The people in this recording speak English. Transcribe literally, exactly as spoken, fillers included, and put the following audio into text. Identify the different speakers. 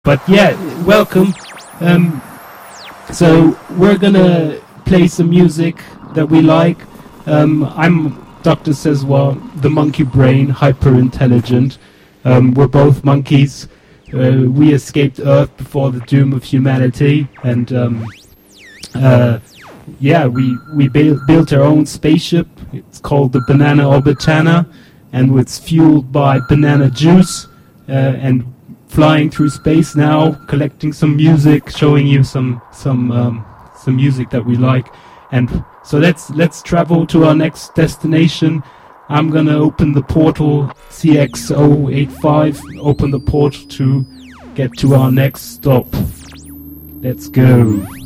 Speaker 1: But yeah, welcome. Um, so we're gonna play some music that we like. Um, I'm Doctor Sezwa, the monkey brain, hyper intelligent. Um, we're both monkeys. Uh, we escaped Earth before the doom of humanity, and um, uh, yeah, we we built built our own spaceship. It's called the Banana Orbitana, and it's fueled by banana juice, uh, and flying through space now, collecting some music, showing you some some um, some music that we like. And so let's let's travel to our next destination. I'm gonna open the portal C X zero eight five, open the portal to get to our next stop. Let's go.